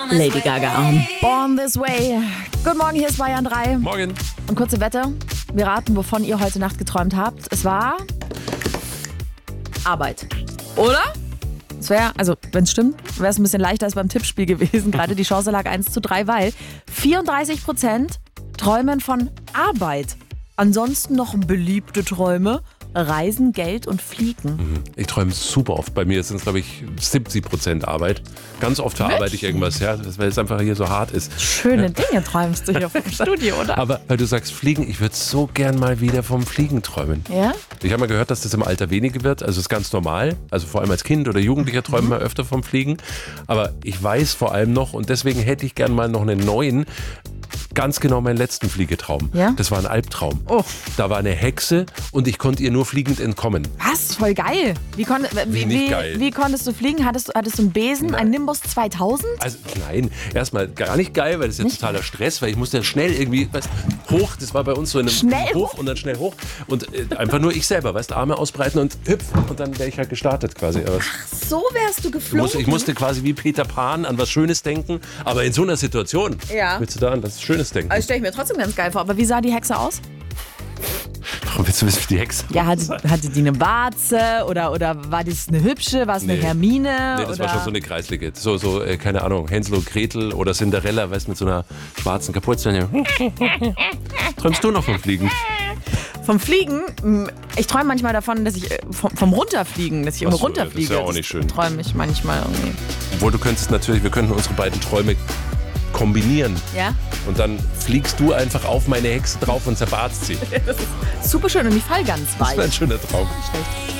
Lady Gaga, Born This Way. Guten Morgen, hier ist Bayern 3. Morgen. Und kurze Wette, wir raten, wovon ihr heute Nacht geträumt habt. Es war Arbeit. Oder? Es wäre, also wenn es stimmt, wäre es ein bisschen leichter als beim Tippspiel gewesen. Gerade die Chance lag 1:3, weil 34% träumen von Arbeit. Ansonsten noch beliebte Träume. Reisen, Geld und Fliegen. Ich träume super oft. Bei mir sind es, glaube ich, 70% Arbeit. Ganz oft verarbeite ich irgendwas, ja, weil es einfach hier so hart ist. Schöne Dinge träumst du hier vom Studio, oder? Aber weil du sagst Fliegen, ich würde so gern mal wieder vom Fliegen träumen. Ja? Ich habe mal gehört, dass das im Alter weniger wird. Also das ist ganz normal. Also vor allem als Kind oder Jugendlicher träumen wir öfter vom Fliegen. Aber ich weiß vor allem noch, und deswegen hätte ich gern mal noch einen neuen, ganz genau meinen letzten Fliegetraum. Ja? Das war ein Albtraum. Oh. Da war eine Hexe und ich konnte ihr nur fliegend entkommen. Was? Voll geil. Nicht geil. Wie konntest du fliegen? Hattest du einen Besen, Nein. einen Nimbus 2000? Also nein, erstmal gar nicht geil, weil das ist ja totaler Stress, weil ich musste ja schnell irgendwie hoch, das war bei uns so in einem Schnell Hof und dann schnell hoch und einfach nur ich selber, weißt, Arme ausbreiten und hüpfen und dann wäre ich halt gestartet quasi. Aber So wärst du geflogen. ich musste quasi wie Peter Pan an was Schönes denken, aber in so einer Situation Ja. willst du da an was Schönes denken. Also stelle ich mir trotzdem ganz geil vor. Aber wie sah die Hexe aus? Warum willst du wissen, wie die Hexe Ja, hatte die eine Warze oder war das eine hübsche? War es eine Nee. Hermine? Nee, das oder? war schon so eine kreislige. Keine Ahnung, Hänsel und Gretel oder Cinderella, weißt du, mit so einer schwarzen Kapuze. Träumst du noch vom Fliegen? Vom Fliegen? Ich träume manchmal davon, dass ich vom Runterfliegen, dass ich immer Ach so, runterfliege. das ist ja auch nicht schön. Träume ich manchmal irgendwie. Obwohl, wir könnten unsere beiden Träume kombinieren. Ja? Und dann fliegst du einfach auf meine Hexe drauf und zerbarzt sie. Super schön und ich fall ganz Das weit. wäre ein schöner Traum. Schlecht.